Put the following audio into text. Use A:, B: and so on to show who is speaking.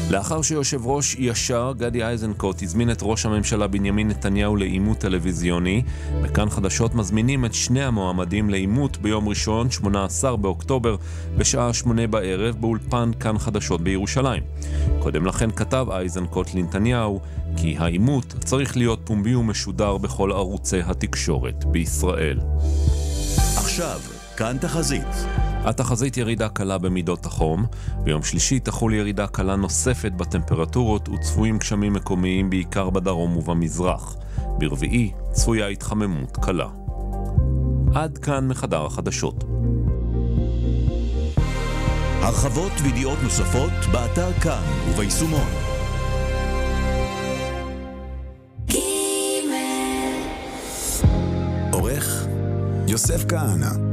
A: לאחר שיושב ראש ישר גדי איזנקוט הזמין את ראש הממשלה בנימין נתניהו לעימות טלוויזיוני, וכאן חדשות מזמינים את שני המועמדים לעימות ביום ראשון 18 באוקטובר בשעה 8 בערב באולפן כאן חדשות בירושלים. קודם לכן כתב איזנקוט לנתניהו כי העימות צריך להיות פומבי ומשודר בכל ערוצי התקשורת בישראל.
B: עכשיו, כאן תחזית.
A: התחזית ירידה קלה במידות החום, ביום שלישי תחול ירידה קלה נוספת בטמפרטורות וצפויים גשמים מקומיים בעיקר בדרום ובמזרח. ברביעי צפויה התחממות קלה. עד כאן מחדר החדשות.
B: הרחבות וידיעות נוספות באתר כאן וביישומון. עורך יוסף כהנא.